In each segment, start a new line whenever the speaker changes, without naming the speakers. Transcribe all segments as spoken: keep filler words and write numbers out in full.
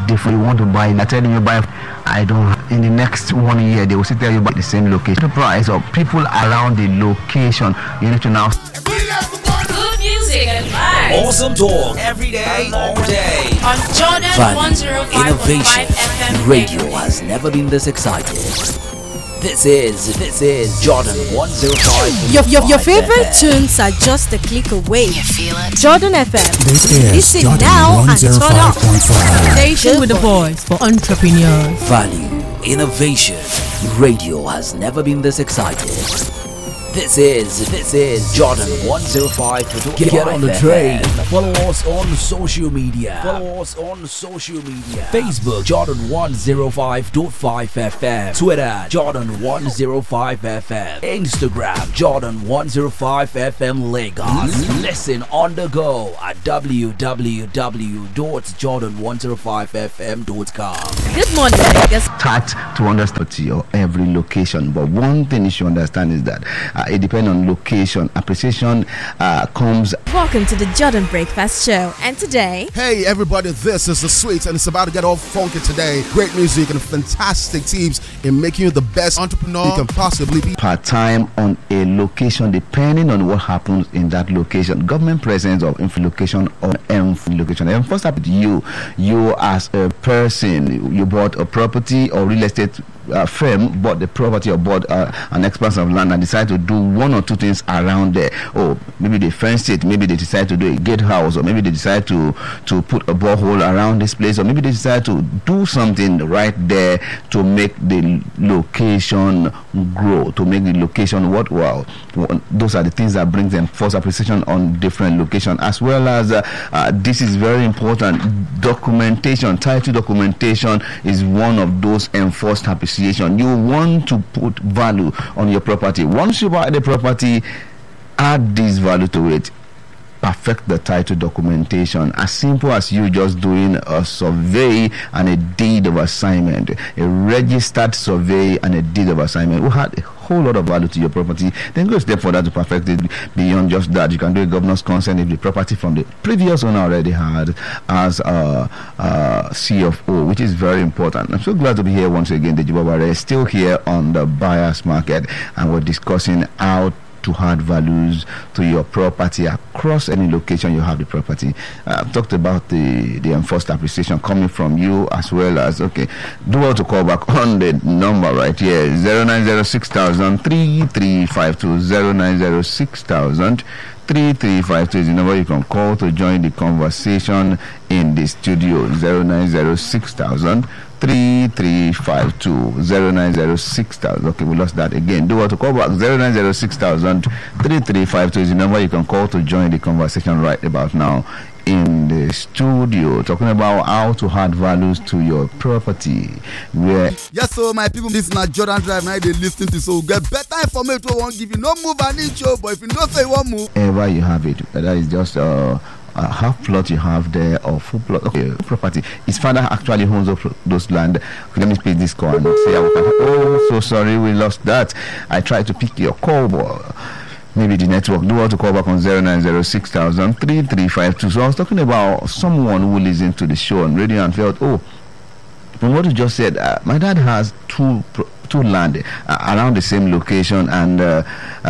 different. You want to buy, they're telling you buy. I don't. In the next one year, they will still tell you about the same location. The price of people around the location. You need to now.
Good music and vibes.
Awesome talk every day, all day.
On Jordan
Value,
one oh five point five
innovation.
F M
Radio has never been this excited. This is this is Jordan one oh five.
Your, your, your favorite tunes are just a click away.
You feel it?
Jordan F M.
This is
Listen
Jordan
now and turn up.
one oh five point five.
Station with the voice for entrepreneurs.
Value, innovation. Radio has never been this excited. This is this is Jordan one oh five. Get, get on the train. Follow us on social media. Follow us on social media. Facebook Jordan one oh five point five F M. Twitter Jordan one oh five F M. Instagram Jordan one oh five F M Lagos. Listen on the go at w w w dot jordan one oh five f m dot com.
Good morning, Vegas.
Start to understand your every location, but one thing you should understand is that uh, it depends on location. Appreciation uh, comes.
Welcome to the Jordan Breakfast Show, and today,
Hey everybody, this is The Sweets, and it's about to get all funky today. Great music and fantastic tips in making you the best entrepreneur you can possibly be.
Part-time on a location, depending on what happens in that location. Government presence of info location or info location. And first up, you, you as a person, you bought a property or real estate uh, firm, bought the property or bought uh, an expanse of land and decide to do one or two things around there. Or maybe they fence it, maybe they decide to do a gatehouse, or maybe they decide to to put a borehole around this place, or maybe they decide to do something right there to make the location grow, to make the location worthwhile. Those are the things that bring them force appreciation on different locations, as well as uh, uh, this is very important. Documentation, title documentation is one of those enforced appreciation. You want to put value on your property. Once you buy the property, add this value to it. Perfect the title documentation, as simple as you just doing a survey and a deed of assignment, a registered survey and a deed of assignment will add a whole lot of value to your property. Then go a step further to perfect it. Beyond just that, you can do a governor's consent if the property from the previous owner already had as a, a C F O, which is very important. I'm so glad to be here once again. The Jibabare is still here on the buyer's market, and we're discussing how to add values to your property across any location you have the property. Uh, I've talked about the the enforced appreciation coming from you, as well as, okay, do well to call back on the number right here, zero nine zero six thousand three three five two, zero nine zero six thousand three three five two is the number you can call to join the conversation in the studio. Zero nine zero six thousand three three five two, zero nine zero six thousand. Okay, we lost that again. Do what to call back. Zero nine zero six thousand three three five two is the number you can call to join the conversation right about now in the studio, talking about how to add values to your property. Where
Yes, so my people, this is not Jordan Drive. Now they listen to, so get better information. We won't give you no move an inch, but if you don't say one move,
ever you have it, whether it's just uh a half plot you have there or full plot, okay, property. His father actually owns those land. Okay, let me speak this call and say, oh, so sorry, we lost that. I tried to pick your call, but maybe the network. Do want to call back on zero nine zero six thousand three three five two. So I was talking about someone who listened to the show on radio and felt, oh, from what you just said, uh, my dad has two two land uh, around the same location, and uh,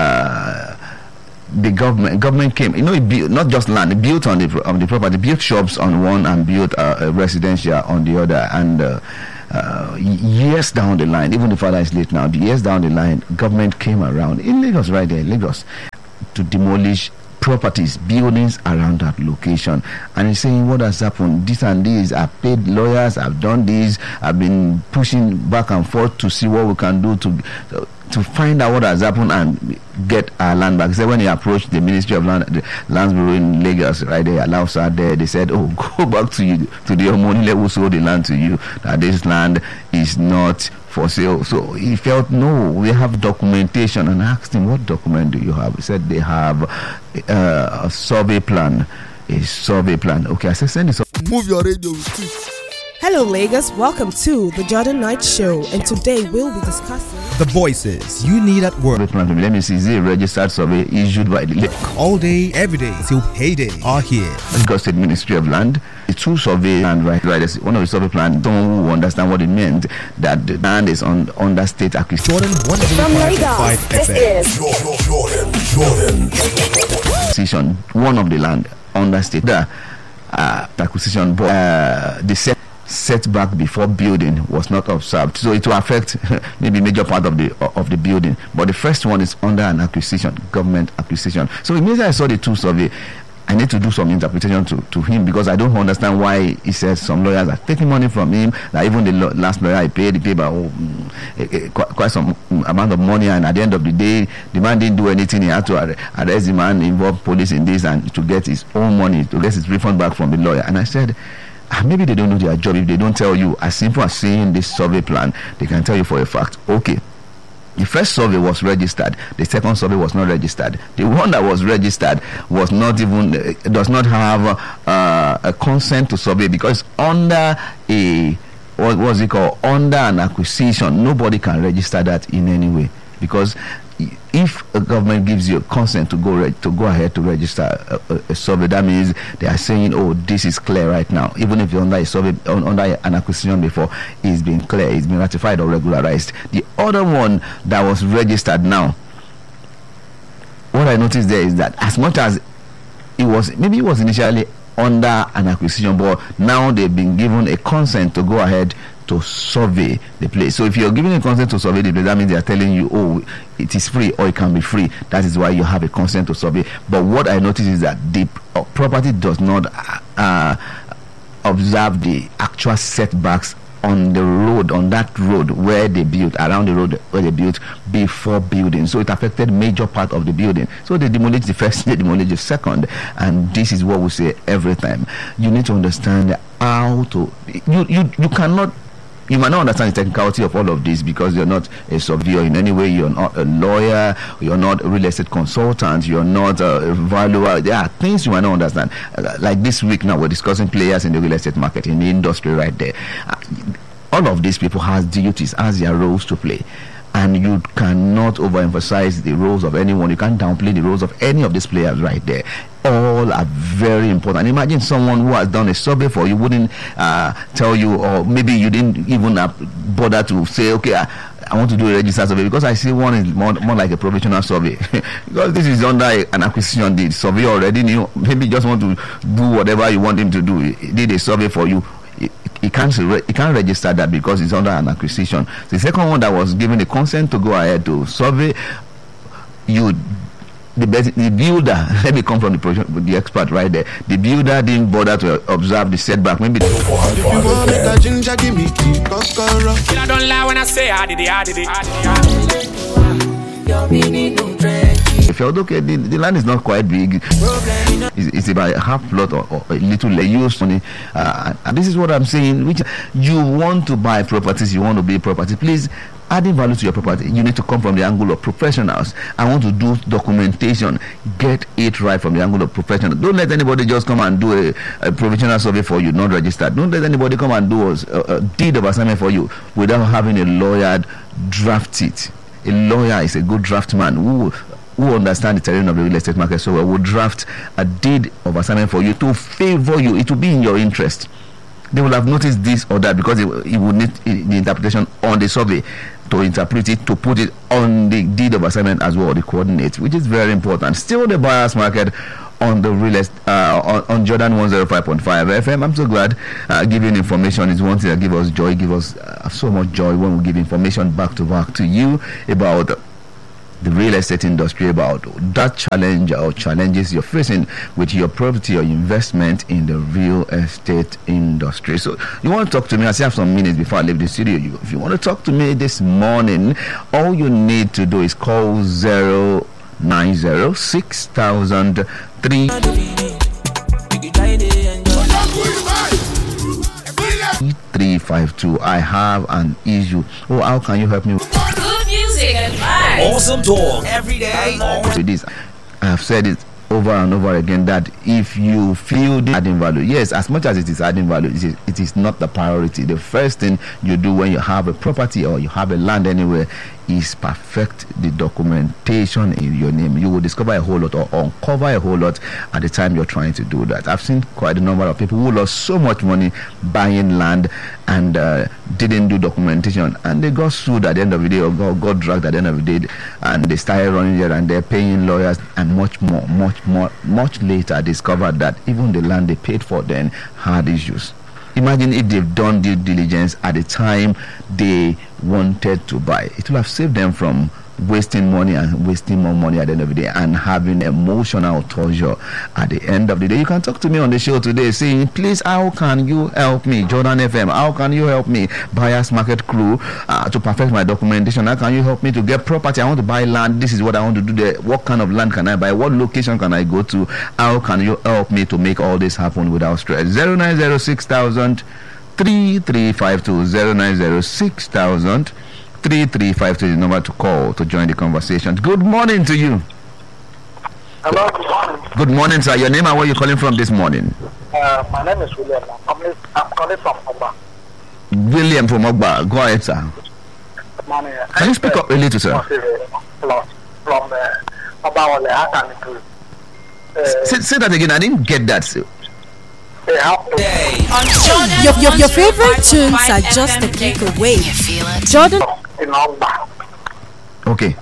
uh, the government government came, you know, it built not just land, it built on the on the property, built shops on one and built uh, a residential on the other, and uh, uh, years down the line, even the father is late now, years down the line, government came around in Lagos, right there in Lagos, to demolish properties, buildings around that location. And he's saying, what has happened? This and this, I've paid lawyers, I've done this, I've been pushing back and forth to see what we can do to uh, to find out what has happened and get our land back. So when he approached the Ministry of Land, the Lands Bureau in Lagos, right there, allows out there, they said, oh, go back to you, to the Omonile who sold the land to you, that this land is not for sale. So he felt, no, we have documentation, and I asked him, what document do you have? He said they have uh, a survey plan, a survey plan. Okay, I said, send this.
move your radio with it.
Hello, Lagos. Welcome to the Jordan Knight Show, and today we'll be discussing
the voices you need at work.
Let me see, is it a registered survey issued by the
all day, every day till payday are here.
Lagos State Ministry of Land. The two survey and right, right, one of the survey plan. Don't understand what it meant that the land is on under state acquisition.
Jordan one zero five point five
this
F M.
is
Jordan, Jordan, Jordan.
Acquisition, one of the land under state the uh, acquisition, but uh, the set. setback before building was not observed, so it will affect maybe major part of the of the building. But the first one is under an acquisition, government acquisition. So immediately I saw the two survey, I need to do some interpretation to, to him, because I don't understand why he says some lawyers are taking money from him. That even the lo- last lawyer I paid, he paid by oh, mm, eh, eh, quite, quite some amount of money, and at the end of the day, the man didn't do anything. He had to arrest the man, involve police in this, and to get his own money, to get his refund back from the lawyer. And I said, maybe they don't know their job. If they don't tell you, as simple as seeing this survey plan, they can tell you for a fact, okay, the first survey was registered, the second survey was not registered. The one that was registered was not even uh, does not have uh, a consent to survey, because under a what was it called under an acquisition, nobody can register that in any way, because if a government gives you a consent to go re- to go ahead to register a, a, a survey, that means they are saying, oh, this is clear right now. Even if you're under a survey, un- under an acquisition before, it's been clear, it's been ratified or regularized. The other one that was registered now, what I noticed there is that as much as it was, maybe it was initially under an acquisition, but now they've been given a consent to go ahead to survey the place. So if you're giving a consent to survey the place, that means they are telling you, oh, it is free or it can be free. That is why you have a consent to survey. But what I noticed is that the uh, property does not uh, observe the actual setbacks on the road, on that road where they built, around the road where they built before building. So it affected major part of the building. So they demolished the first, they demolished the second. And this is what we say every time. You need to understand how to, you, you, you cannot, you might not understand the technicality of all of this, because you're not a surveyor in any way, you're not a lawyer, you're not a real estate consultant, you're not a valuer. There are things you might not understand. Uh, like this week now, we're discussing players in the real estate market, in the industry right there. Uh, all of these people has duties, has their roles to play. And you cannot overemphasize the roles of anyone. You can't downplay the roles of any of these players right there. All are very important. Imagine someone who has done a survey for you wouldn't uh, tell you, or maybe you didn't even uh, bother to say, okay, I, I want to do a registered survey, because I see one is more, more like a provisional survey. Because this is under a, an acquisition. The survey already knew, maybe just want to do whatever you want him to do. He did a survey for you. He can't he can't register that because it's under an acquisition. The second one that was given the consent to go ahead to survey, you the, the builder, let me come from the the expert right there. The builder didn't bother to observe the setback. Maybe.
If you want to make a ginger, give me key, kokoro.
I don't lie when I say I did it, I did it, I did it.
If you're okay, the, the land is not quite big. It's, it's about a half plot or, or a little used money. Uh, and this is what I'm saying. Which you want to buy properties, you want to build property. Please, adding value to your property, you need to come from the angle of professionals. I want to do documentation. Get it right from the angle of professional. Don't let anybody just come and do a, a provisional survey for you, not registered. Don't let anybody come and do a, a deed of assignment for you without having a lawyer draft it. A lawyer is a good draftman who who understand the terrain of the real estate market so well, will draft a deed of assignment for you to favor you. It will be in your interest. They will have noticed this or that, because it, it will need the interpretation on the survey to interpret it, to put it on the deed of assignment as well, the coordinates, which is very important. Still the buyer's market on the real estate, uh, on, on Jordan one oh five point five F M. I'm so glad uh, giving information is one thing that gives us joy, give us uh, so much joy when we give information back to back to you about the real estate industry, about that challenge or challenges you're facing with your property or investment in the real estate industry. So you want to talk to me? I still have some minutes before I leave the studio. You, if you want to talk to me this morning, all you need to do is call zero nine zero six thousand three three five two. I have an issue. Oh, how can you help me?
Good music and vibes.
Awesome talk every day.
With this, I have said it over and over again that if you feel the adding value, yes, as much as it is adding value, it is, it is not the priority. The first thing you do when you have a property or you have a land anywhere is perfect the documentation in your name. You will discover a whole lot or uncover a whole lot at the time you're trying to do that. I've seen quite a number of people who lost so much money buying land and uh, didn't do documentation, and they got sued at the end of the day or got, got dragged at the end of the day, and they started running here and they're paying lawyers and much more, much more, much later discovered that even the land they paid for then had issues. Imagine if they've done due diligence at the time they wanted to buy. It will have saved them from wasting money and wasting more money at the end of the day and having emotional torture at the end of the day. You can talk to me on the show today saying, please, how can you help me? Jordan F M, how can you help me? Buyers Market Crew, uh, to perfect my documentation. How can you help me to get property? I want to buy land. This is what I want to do there. What kind of land can I buy? What location can I go to? How can you help me to make all this happen without stress? zero nine zero six thousand three three five two zero nine zero six thousand three three five two is the number to call to join the conversation. Good morning to you.
Hello, good morning.
Good morning, sir. Your name and where you calling from this morning?
Uh, my name is William. I'm calling, I'm calling from Ogba.
William from Ogba. Go ahead, sir.
Good morning.
Can you speak up a little, sir?
From Ogba, how can you do it?
Say, say that again. I didn't get that. Sir.
Your, your, your favorite tunes are just a click away. Jordan.
Okay.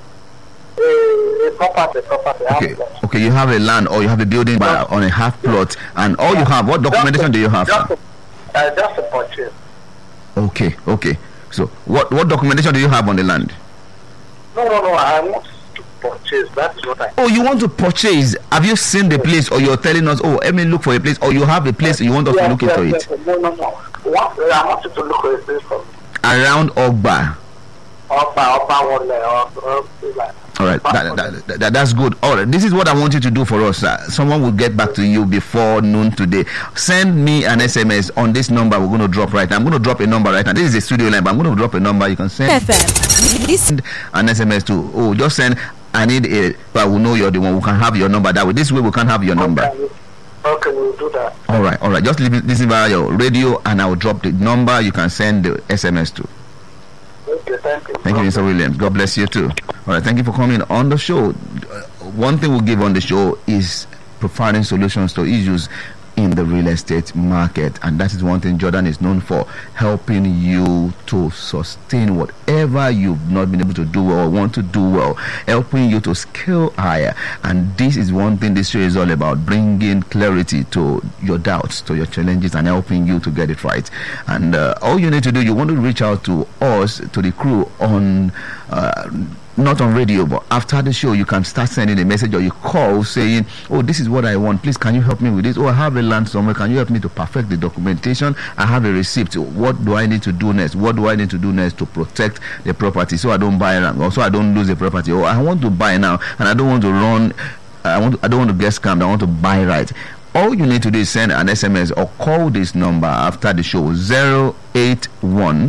Property, property.
Okay. Okay. You have a land or you have a building by, on a half plot, and all you have. What documentation do you have,
just
sir?
To, uh, just to purchase.
Okay. Okay. So, what what documentation do you have on the land?
No, no, no. I want to purchase. That is what I.
Oh, you want to purchase? Have you seen the place, or you're telling us, oh, let me look for a place, or you have a place you want us
yes,
to look
yes,
into
yes,
it?
No, no, no. What, I want you to look for a place for me.
Around Ogba.
Ogba, Ogba, one there.
All right, that, that, that, that's good. All right, this is what I want you to do for us. Uh, someone will get back to you before noon today. Send me an S M S on this number we're going to drop right now. I'm going to drop a number right now. This is a studio line, but I'm going to drop a number. You can send
F M.
Send an S M S to, oh, just send, I need a, but we'll know you're the one. We can have your number that way. This way we can have your number.
Okay, okay, we'll do that.
All right, all right. Just listen via your radio and I'll drop the number you can send the S M S to.
Okay, thank you.
Thank you, Mister Williams. God bless you too. All right, thank you for coming on the show. Uh, one thing we'll give on the show is providing solutions to issues in the real estate market, and that is one thing Jordan is known for, helping you to sustain whatever you've not been able to do well or want to do well, helping you to scale higher. And this is one thing this show is all about, bringing clarity to your doubts, to your challenges, and helping you to get it right. And uh, all you need to do, you want to reach out to us, to the crew on uh, not on radio, but after the show, you can start sending a message or you call saying, oh, this is what I want. Please, can you help me with this? Oh, I have a land somewhere. Can you help me to perfect the documentation? I have a receipt. What do I need to do next? What do I need to do next to protect the property so I don't buy wrong, or so I don't lose the property? Or I want to buy now and I don't want to run. I want. To, I don't want to get scammed. I want to buy right. All you need to do is send an S M S or call this number after the show: zero eight one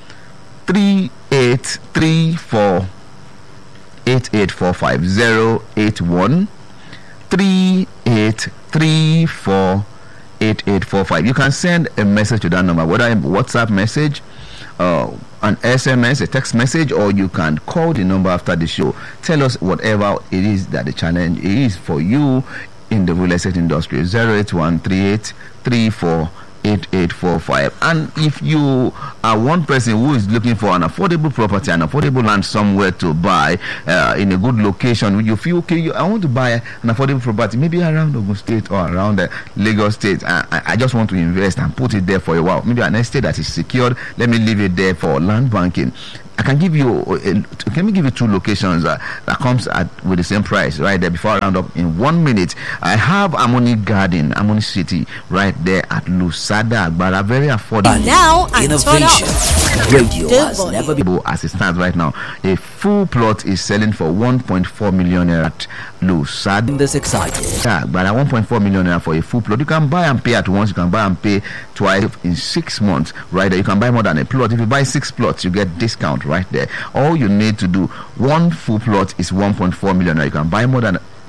three eight three four. eight eight four five zero eight one three eight three four eight eight four five. You can send a message to that number, whether a WhatsApp message, uh, an S M S, a text message, or you can call the number after the show. Tell us whatever it is that the challenge is for you in the real estate industry. zero eight one three eight three four eight eight four five. And if you are one person who is looking for an affordable property, an affordable land somewhere to buy uh, in a good location, you feel okay, you, I want to buy an affordable property maybe around Ogun State or around the Lagos State, I, I, I just want to invest and put it there for a while, maybe an estate that is secured, let me leave it there for land banking. I can give you, uh, can we give you two locations uh, that comes at with the same price right there before I round up in one minute. I have Harmony Garden, Harmony City, right there at Lusada, Agbara, very affordable.
And now,
innovation. Radio has never been
as it stands right now. A full plot is selling for one point four million naira at Lusada.
This excited.
Yeah, but at one point four million naira for a full plot, you can buy and pay at once. You can buy and pay twice in six months. Right there, you can buy more than a plot. If you buy six plots, you get discount right there. All you need to do, one full plot is one point four million naira. You can buy more than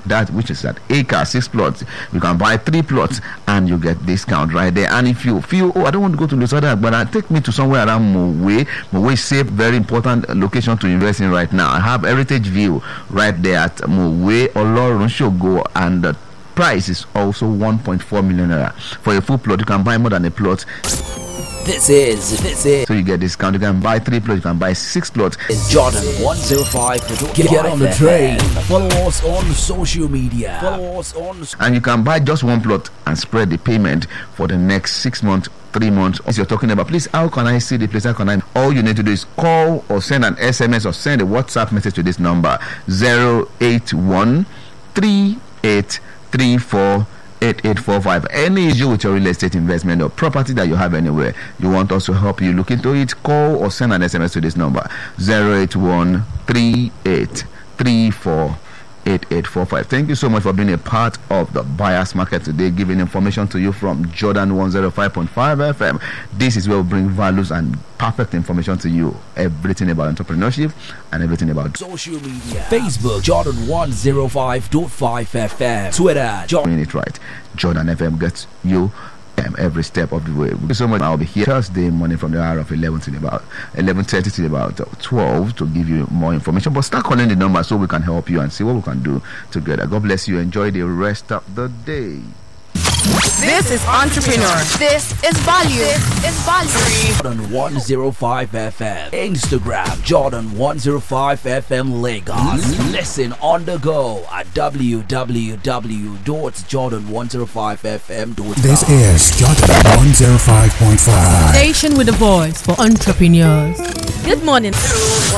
that which is at acre, six plots, you can buy three plots and you get discount right there. And if you feel, oh, I don't want to go to Lusada, but uh, take me to somewhere around Mowe. Mowe is safe, very important location to invest in right now. I have Heritage View right there at Mowe, Olorun Shogo, and the price is also one point four million naira. For a full plot, you can buy more than a plot.
This is, this is.
So you get discount. You can buy three plots, you can buy six plots.
It's Jordan one oh five. Get, get on the train. Follow us on social media. Follow us on.
And you can buy just one plot and spread the payment for the next six months, three months. As you're talking about, please, how can I see the place? How can I? All you need to do is call or send an S M S or send a WhatsApp message to this number zero eight one three eight three four eight eight four five. Any issue with your real estate investment or property that you have anywhere, you want us to help you look into it, call or send an S M S to this number zero eight one three eight three four eight eight four five. Thank you so much for being a part of the buyers market today, giving information to you from Jordan one oh five point five F M. This is where we bring values and perfect information to you, everything about entrepreneurship and everything about
social media. Facebook Jordan one oh five point five F M. Twitter Jordan.
It right. Jordan F M gets you um, every step of the way. Thank you so much. I'll be here Thursday morning from the hour of eleven to about eleven thirty to about twelve to give you more information. But start calling the number so we can help you and see what we can do together. God bless you. Enjoy the rest of the day.
This is Entrepreneur.
This is value. This is value.
Jordan one oh five F M. Instagram Jordan one oh five F M Lagos. Listen on the go at w w w dot jordan one oh five f m dot com.
This is Jordan one oh five point five.
Station with a voice for entrepreneurs. Good morning.